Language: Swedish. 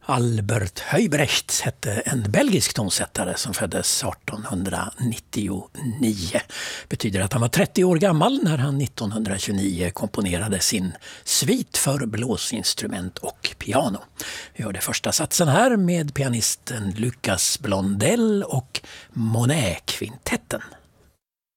Albert Huybrecht hette en belgisk tonsättare som föddes 1899. Betyder att han var 30 år gammal när han 1929 komponerade sin svit för blåsinstrument och piano. Vi hörde första satsen här med pianisten Lucas Blondel och Monet-kvintetten.